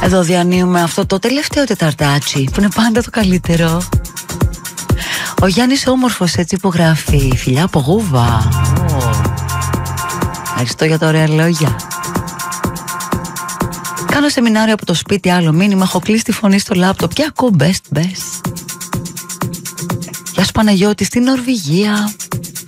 Εδώ διανύουμε αυτό το τελευταίο τεταρτάτσι που είναι πάντα το καλύτερο. Ο Γιάννης όμορφος έτσι που γράφει φιλιά από Γούβα. Ευχαριστώ για τα ωραία λόγια. Κάνω σεμινάριο από το σπίτι, άλλο μήνυμα. Έχω κλείσει τη φωνή στο λάπτοπ και ακούω best. Γεια σου Παναγιώτη στην Νορβηγία.